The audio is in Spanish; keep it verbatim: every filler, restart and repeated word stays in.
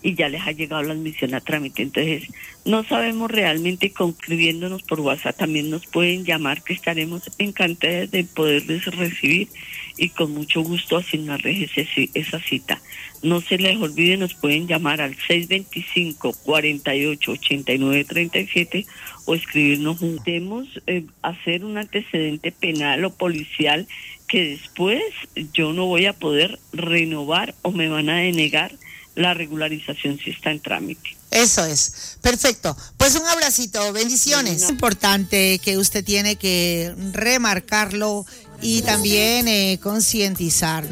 y ya les ha llegado la admisión a trámite. Entonces, no sabemos realmente, conscribiéndonos por WhatsApp, también nos pueden llamar, que estaremos encantadas de poderles recibir y con mucho gusto asignarles ese, esa cita. No se les olvide, nos pueden llamar al seis veinticinco, cuarenta y ocho, ochenta y nueve, treinta y siete o escribirnos. Juntemos eh, hacer un antecedente penal o policial que después yo no voy a poder renovar o me van a denegar la regularización si está en trámite. Eso es, perfecto. Pues un abracito, bendiciones. Es importante que usted tiene que remarcarlo y también eh, concientizar.